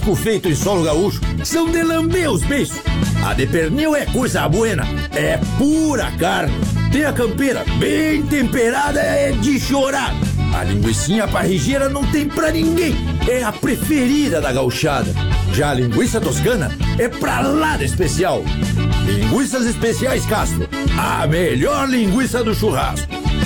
feito em solo gaúcho são de lamber os beiços. A de pernil é coisa buena, é pura carne. Tem a campeira bem temperada, é de chorar. A linguicinha parrigeira não tem pra ninguém, é a preferida da gauchada. Já a linguiça toscana é pra lá de especial. Linguiças Especiais Castro, a melhor linguiça do churrasco.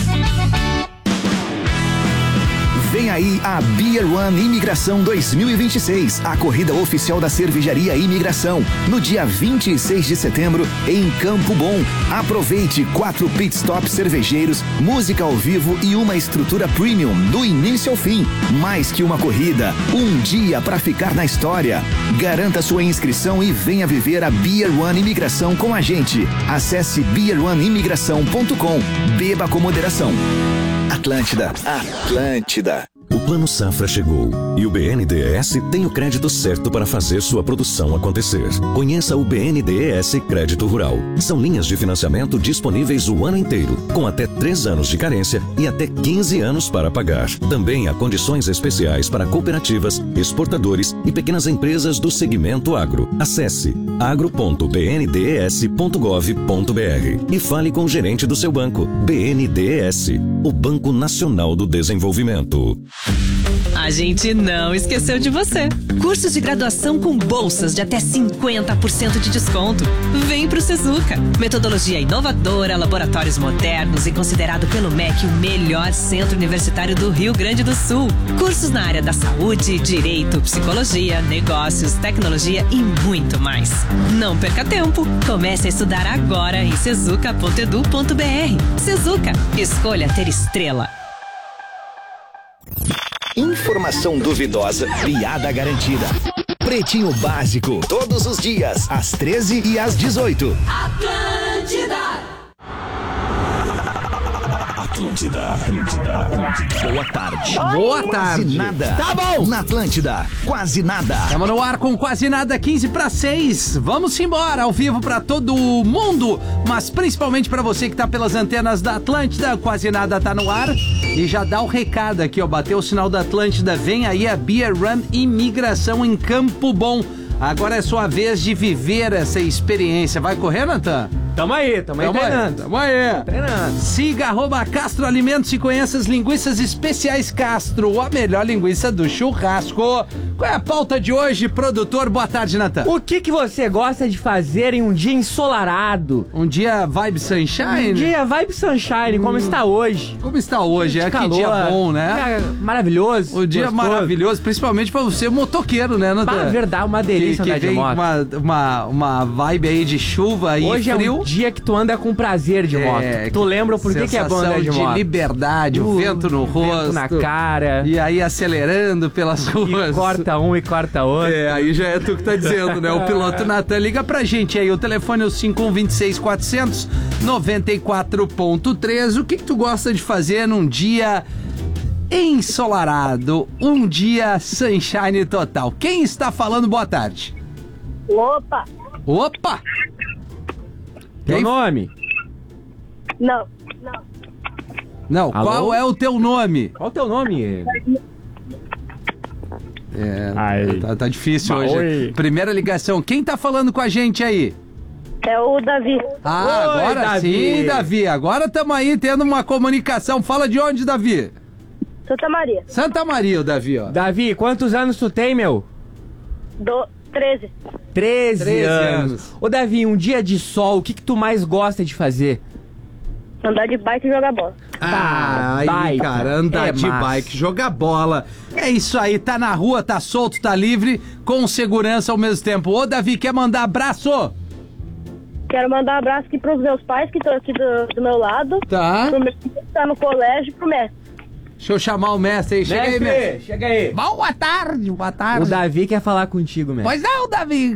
Vem aí a Beer One Imigração 2026, a corrida oficial da Cervejaria Imigração, no dia 26 de setembro, em Campo Bom. Aproveite 4 pit stops cervejeiros, música ao vivo e uma estrutura premium do início ao fim. Mais que uma corrida, um dia para ficar na história. Garanta sua inscrição e venha viver a Beer One Imigração com a gente. Acesse beeroneimigração.com. Beba com moderação. Atlântida. O Plano Safra chegou e o BNDES tem o crédito certo para fazer sua produção acontecer. Conheça o BNDES Crédito Rural. São linhas de financiamento disponíveis o ano inteiro, com até 3 anos de carência e até 15 anos para pagar. Também há condições especiais para cooperativas, exportadores e pequenas empresas do segmento agro. Acesse agro.bndes.gov.br e fale com o gerente do seu banco. BNDES, o Banco Nacional do Desenvolvimento. A gente não esqueceu de você. Cursos de graduação com bolsas de até 50% de desconto. Vem pro Sezuca. Metodologia inovadora, laboratórios modernos e considerado pelo MEC o melhor centro universitário do Rio Grande do Sul. Cursos na área da saúde, direito, psicologia, negócios, tecnologia e muito mais. Não perca tempo. Comece a estudar agora em sezuca.edu.br. Sezuca. Escolha ter estrela. Informação duvidosa, piada garantida. Pretinho Básico, todos os dias, às 13 e às 18. Atlântida. Boa tarde. Boa tarde. Quase nada. Tá bom. Na Atlântida, quase nada. Estamos no ar com Quase Nada, 15:06. Vamos embora, ao vivo pra todo mundo, mas principalmente pra você que tá pelas antenas da Atlântida. Quase Nada tá no ar. E já dá o recado aqui, ó. Bateu o sinal da Atlântida. Vem aí a Beer Run Imigração em Campo Bom. Agora é sua vez de viver essa experiência. Vai correr, Natan? Tamo aí treinando. Tamo aí. Siga @Castro Alimentos e conheça as linguiças especiais Castro, a melhor linguiça do churrasco. Qual é a pauta de hoje, produtor? Boa tarde, Natan. O que você gosta de fazer em um dia ensolarado? Um dia vibe sunshine? Um dia vibe sunshine, como está hoje. Como está hoje? Que Que dia bom, né? Maravilhoso. O dia gostoso. maravilhoso, principalmente pra você motoqueiro, né, Natan? Pra verdade, uma delícia que andar de vem moto. uma vibe aí de chuva e Hoje frio. é um dia que tu anda com prazer de moto. Tu lembra por que é bom andar de moto? De liberdade, o vento no rosto. Vento na cara. E aí acelerando pelas ruas. E corta um e corta outro. Aí já é tu que tá dizendo, né? O piloto Natan, liga pra gente aí. O telefone é o 5126-400 94.3. O que tu gosta de fazer num dia ensolarado? Um dia sunshine total. Quem está falando? Boa tarde. Opa! Teu nome? Não. Não, Alô? qual é o teu nome? Qual o teu nome? Tá difícil hoje. Oi. Primeira ligação. Quem tá falando com a gente aí? É o Davi. Ah, Oi, agora Davi. sim, Davi. Agora estamos aí tendo uma comunicação. Fala de onde, Davi? Santa Maria. Santa Maria, o Davi, ó. Davi, quantos anos tu tem, meu? 13. 13 anos. Ô, Davi, um dia de sol, o que tu mais gosta de fazer? Andar de bike e jogar bola. Aí, baita. cara, andar É de massa. bike, jogar bola. É isso aí, tá na rua, tá solto, tá livre, com segurança ao mesmo tempo. Ô, Davi, quer mandar abraço? Quero mandar um abraço aqui pros meus pais que estão aqui do meu lado. Tá. Pro meu filho que tá no colégio e pro mestre. Deixa eu chamar o mestre aí. Chega aí, mestre. Chega aí. Boa tarde, boa tarde. O Davi quer falar contigo, mestre. Pois não, Davi.